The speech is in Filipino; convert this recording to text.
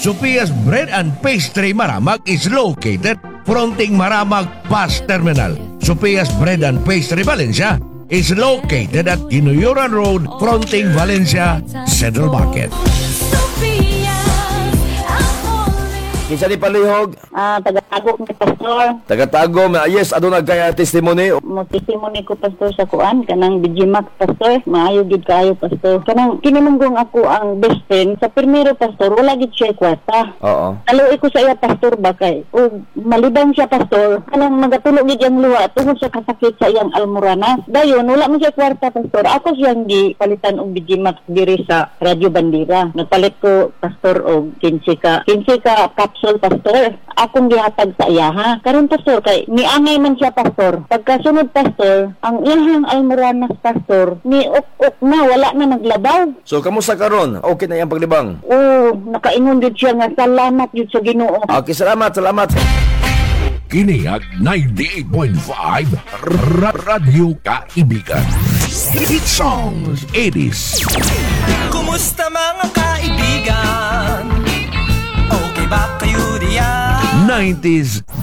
Sophia's Bread and Pastry Maramag is located fronting Maramag Bus Terminal. Sophia's Bread and Pastry Valencia is located at Ginuyuran Road fronting Valencia Central Market. Kinsa ni palihog? Taga-tago ni Pastor. Taga-tago, yes, ano nagkaya testimony? Mo testimony ko Pastor sa kuan kanang Digimac Pastor, maayo gid kaayo Pastor. Kanang kinulunggong ako ang best friend sa primero Pastor, wala gid siya kwarta. Oo. Kaluoy ko sa iya Pastor bakay. O malibang siya Pastor, kanang magatulog gid ang luwa tungod sa kasakit sa iyang almoranas. Dayon wala man siya kwarta Pastor. Ako siyang gipalitan og Digimac diri sa Radyo Bandera. Nagpalit ko Pastor og 15 ka capsule Pastor. Akong gihatag sa iya ha. Karon Pastor kay niangay man siya Pastor. Pagkasunod Pastor, ang iyang almoranas Pastor, ni ok na wala na naglabaw. So, kamusta karon? Okay na yung paglibang? Oo, nakaingon gid siya nga salamat gid sa Ginoo. Okay, salamat. Kini ang 98.5 Radyo Kaibigan. Hit songs 80s. Kumusta mga kaibigan? Okay ba kayo diyan? 90s